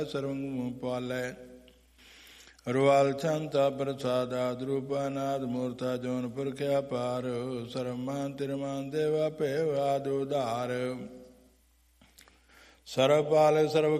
ਸਰਵੰ ਪਾਲੈ। ਰੁਵਾਲ ਛੰਤਾ ਪ੍ਰਸਾਦਾਦ ਰੂਪਾਨਾਦ ਮੂਰਤਾ zone ਪੁਰਖਿਆ ਪਾਰ। ਸਰਮਾਨ ਤਿਰਮਾਨ ਦੇਵਾ ਭੇਵ ਆਦ ਉਧਾਰ। ਸਰਬ ਪਾਲ ਸਰਬ